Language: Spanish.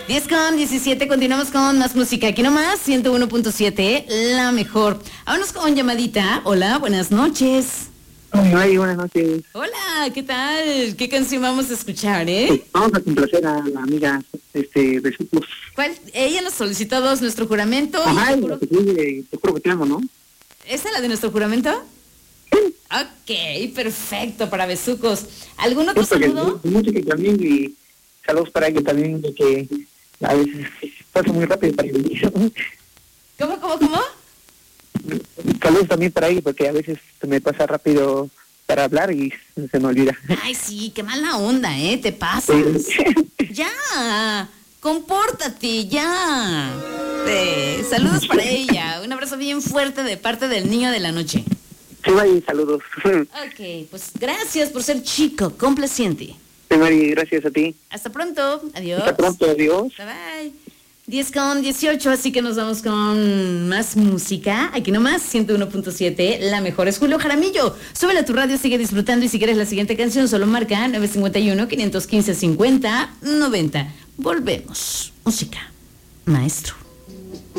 10:17, continuamos con más música. Aquí nomás, 101.7, la mejor. Vámonos con llamadita. Hola, buenas noches. Ay, buenas noches. Hola, ¿qué tal? ¿Qué canción vamos a escuchar, eh? Vamos a complacer a la amiga de Sucos. ¿Cuál? Ella nos solicitó dos, nuestro juramento. Ajá, y te juro que te amo, ¿no? ¿Esa es la de nuestro juramento? Ok, perfecto, para besucos. ¿Algún otro saludo? Música también y saludos para ella también, de que a veces pasa muy rápido para ella. ¿Cómo? Saludos también para ella, porque a veces se me pasa rápido para hablar y se me olvida. Ay, sí, qué mala onda, ¿eh? Te pasas. Ya, compórtate, ya. Saludos para ella. Un abrazo bien fuerte de parte del niño de la noche. Sí, Mari, saludos. Ok, pues gracias por ser chico, complaciente. Sí, Mari, gracias a ti. Hasta pronto, adiós. Hasta pronto, adiós. Bye bye. 10:18, así que nos vamos con más música. Aquí nomás, 101.7, la mejor es Julio Jaramillo. Súbela a tu radio, sigue disfrutando y si quieres la siguiente canción, solo marca 951-515-50-90. Volvemos. Música, maestro.